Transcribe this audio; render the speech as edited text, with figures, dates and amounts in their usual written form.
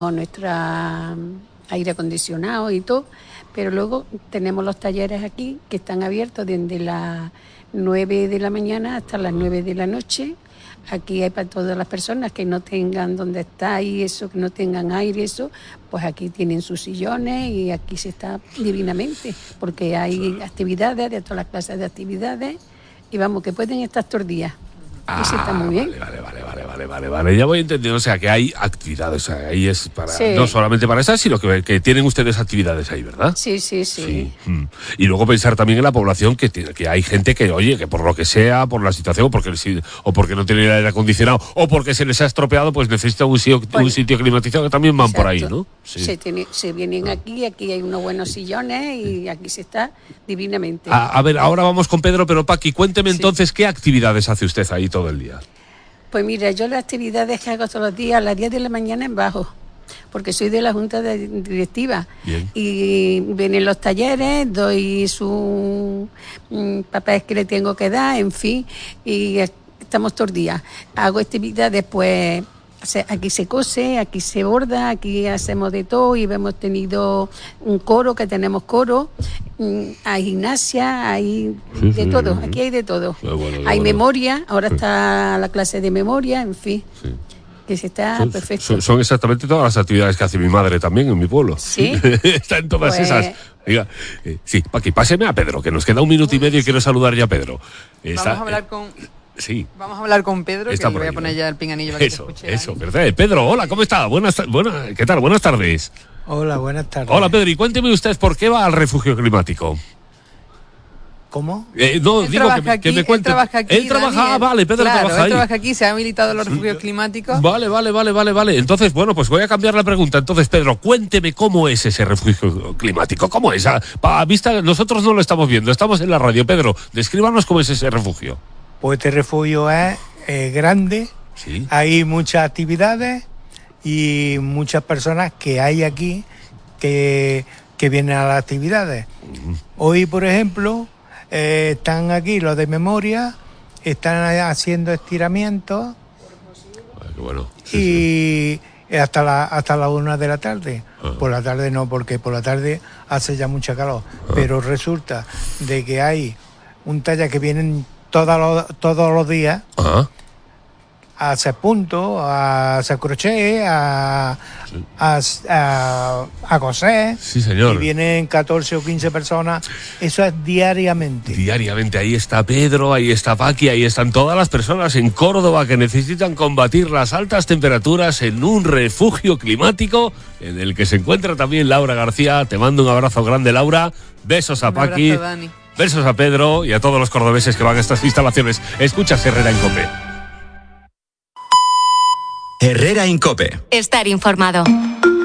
nuestra aire acondicionado y todo, pero luego tenemos los talleres aquí que están abiertos desde las 9 de la mañana hasta las 9 de la noche. Aquí hay para todas las personas que no tengan donde estar y eso, que no tengan aire, eso, pues aquí tienen sus sillones y aquí se está divinamente, porque hay actividades de todas las clases de actividades y vamos, que pueden estar todos los días. Y se está muy bien. Vale, ya voy entendiendo, o sea, que hay actividades, o sea, ahí es para, no solamente para esas, sino que tienen ustedes actividades ahí, ¿verdad? Sí. Y luego pensar también en la población, que hay gente que, oye, que por lo que sea, por la situación, o porque no tiene el aire acondicionado, o porque se les ha estropeado, pues necesita un sitio climatizado, que también van por ahí, ¿no? Sí. Se vienen aquí hay unos buenos sillones y aquí se está divinamente. A ver, ahora vamos con Pedro, pero Paqui, cuénteme entonces, ¿qué actividades hace usted ahí todo el día? Pues mira, yo las actividades que hago todos los días a las 10 de la mañana en bajo, porque soy de la junta directiva. Bien. Y vienen los talleres, doy sus papeles que le tengo que dar, en fin, y estamos todos los días. Hago actividades, pues aquí se cose, aquí se borda, aquí hacemos de todo y hemos tenido un coro, que tenemos coro, hay gimnasia, hay de todo, aquí hay de todo. Hay memoria, ahora está la clase de memoria, en fin. Sí. Que se está perfecto. Son exactamente todas las actividades que hace mi madre también en mi pueblo. Sí. Está en todas esas. Oiga, sí, Paqui, páseme a Pedro, que nos queda un minuto y medio y quiero saludar ya a Pedro. Vamos a hablar con... Sí. Vamos a hablar con Pedro, está que le voy a poner ya el pinganillo para que se escuche. Eso, ¿verdad? Pedro, hola, ¿cómo está? ¿Qué tal? Buenas tardes. Hola, buenas tardes. Hola, Pedro, y cuénteme usted por qué va al refugio climático. ¿Cómo? No, digo que me cuente. Él trabaja, vale, Pedro trabaja ahí. Él trabaja aquí, se ha habilitado los refugios climáticos. Vale. Entonces, bueno, pues voy a cambiar la pregunta. Entonces, Pedro, cuénteme cómo es ese refugio climático. ¿Cómo es? A vista, nosotros no lo estamos viendo, estamos en la radio. Pedro, descríbanos cómo es ese refugio. Pues este refugio es grande, ¿sí? Hay muchas actividades y muchas personas que hay aquí que vienen a las actividades. Hoy, por ejemplo, están aquí los de memoria, están haciendo estiramientos. Qué bueno. Sí. Hasta la 1 de la tarde. Por la tarde no, porque por la tarde hace ya mucha calor. Pero resulta de que hay un taller que vienen todos los días a hacer puntos, a hacer crochet, a coser. Sí, señor. Y vienen 14 o 15 personas. Eso es diariamente. Diariamente. Ahí está Pedro, ahí está Paqui, ahí están todas las personas en Córdoba que necesitan combatir las altas temperaturas en un refugio climático en el que se encuentra también Laura García. Te mando un abrazo grande, Laura. Besos a Paqui. Besos a Pedro y a todos los cordobeses que van a estas instalaciones. Escuchas Herrera en COPE. Herrera en COPE. Estar informado.